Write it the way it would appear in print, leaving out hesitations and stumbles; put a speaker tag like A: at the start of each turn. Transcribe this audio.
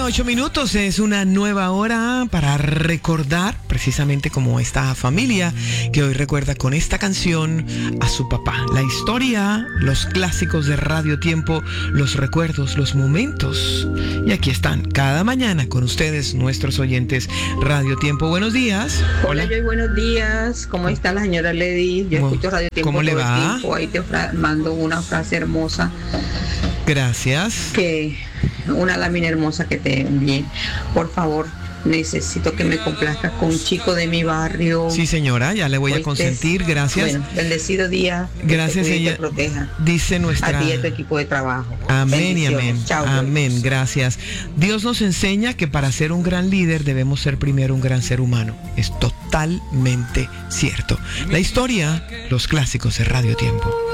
A: 1:08, es una nueva hora para recordar precisamente como esta familia que hoy recuerda con esta canción a su papá. La historia, los clásicos de Radio Tiempo, los recuerdos, los momentos. Y aquí están cada mañana con ustedes, nuestros oyentes Radio Tiempo. Buenos días.
B: Hola, Joy, buenos días. ¿Cómo está la señora Lady? Yo escucho Radio Tiempo.
A: ¿Cómo le va?
B: El tiempo. Ahí te mando una frase hermosa.
A: Gracias.
B: Una lámina hermosa que te envié. Por favor, necesito que me complazcas con un chico de mi barrio.
A: Sí, señora, ya le voy a consentir. Gracias.
B: Bueno, bendecido día.
A: Gracias, ella.
B: Te proteja.
A: Dice nuestra.
B: A ti y a tu equipo de trabajo.
A: Amén y amén.
B: Chao,
A: amén.
B: Dios.
A: Gracias. Dios nos enseña que para ser un gran líder debemos ser primero un gran ser humano. Es totalmente cierto. La historia, los clásicos de Radio Tiempo.